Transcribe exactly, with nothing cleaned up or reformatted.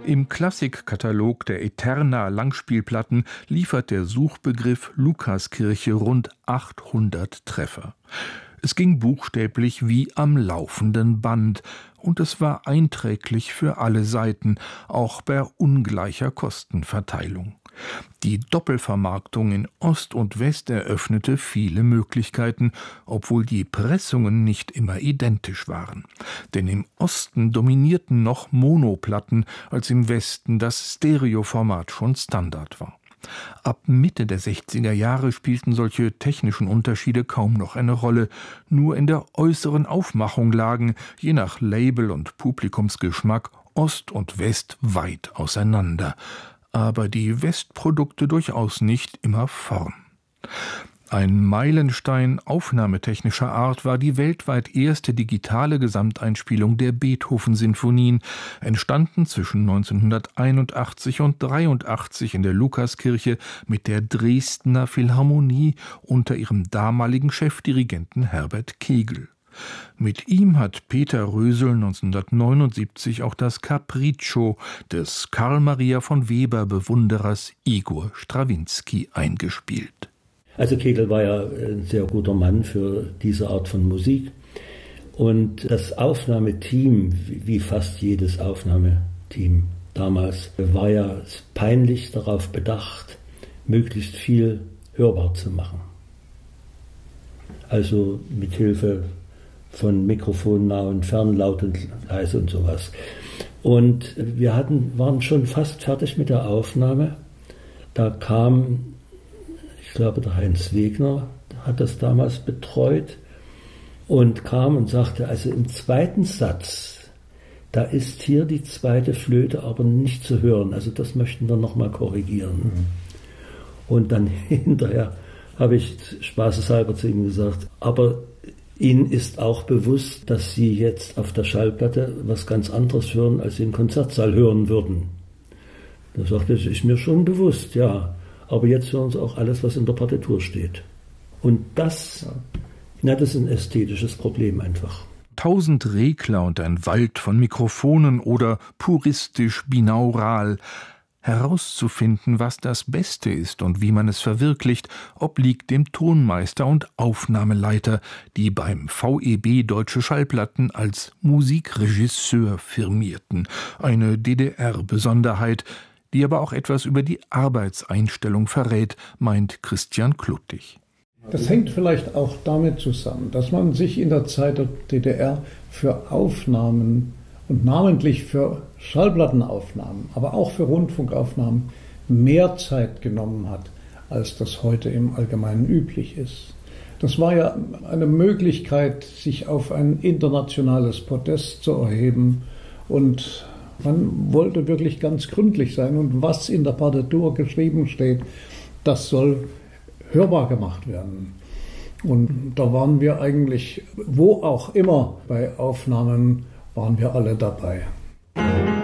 Im Klassikkatalog der Eterna Langspielplatten liefert der Suchbegriff Lukaskirche rund achthundert Treffer. Es ging buchstäblich wie am laufenden Band, und es war einträglich für alle Seiten, auch bei ungleicher Kostenverteilung. Die Doppelvermarktung in Ost und West eröffnete viele Möglichkeiten, obwohl die Pressungen nicht immer identisch waren. Denn im Osten dominierten noch Monoplatten, als im Westen das Stereoformat schon Standard war. Ab Mitte der sechziger Jahre spielten solche technischen Unterschiede kaum noch eine Rolle. Nur in der äußeren Aufmachung lagen, je nach Label und Publikumsgeschmack, Ost und West weit auseinander. Aber die Westprodukte durchaus nicht immer vorn. Ein Meilenstein aufnahmetechnischer Art war die weltweit erste digitale Gesamteinspielung der Beethoven-Sinfonien, entstanden zwischen neunzehnhunderteinundachtzig und dreiundachtzig in der Lukaskirche mit der Dresdner Philharmonie unter ihrem damaligen Chefdirigenten Herbert Kegel. Mit ihm hat Peter Rösel neunzehnhundertneunundsiebzig auch das Capriccio des Carl Maria von Weber Bewunderers Igor Strawinski eingespielt. Also Kegel war ja ein sehr guter Mann für diese Art von Musik. Und das Aufnahmeteam, wie fast jedes Aufnahmeteam damals, war ja peinlich darauf bedacht, möglichst viel hörbar zu machen. Also mit Hilfe von Mikrofon nah und fern, laut und leise und sowas. Und wir hatten, waren schon fast fertig mit der Aufnahme. Da kam, ich glaube, der Heinz Wegner hat das damals betreut und kam und sagte, also im zweiten Satz, da ist hier die zweite Flöte aber nicht zu hören. Also das möchten wir nochmal korrigieren. Mhm. Und dann hinterher habe ich spaßeshalber zu ihm gesagt, aber Ihnen ist auch bewusst, dass Sie jetzt auf der Schallplatte was ganz anderes hören, als Sie im Konzertsaal hören würden. Da sagte er, das ist mir schon bewusst, ja. Aber jetzt hören Sie auch alles, was in der Partitur steht. Und das, ja, das ist ein ästhetisches Problem einfach. Tausend Regler und ein Wald von Mikrofonen oder puristisch binaural. Herauszufinden, was das Beste ist und wie man es verwirklicht, obliegt dem Tonmeister und Aufnahmeleiter, die beim V E B Deutsche Schallplatten als Musikregisseur firmierten. Eine D D R-Besonderheit, die aber auch etwas über die Arbeitseinstellung verrät, meint Christian Kluttig. Das hängt vielleicht auch damit zusammen, dass man sich in der Zeit der D D R für Aufnahmen und namentlich für Schallplattenaufnahmen, aber auch für Rundfunkaufnahmen mehr Zeit genommen hat, als das heute im Allgemeinen üblich ist. Das war ja eine Möglichkeit, sich auf ein internationales Podest zu erheben, und man wollte wirklich ganz gründlich sein, und was in der Partitur geschrieben steht, das soll hörbar gemacht werden. Und da waren wir eigentlich, wo auch immer bei Aufnahmen, waren wir alle dabei.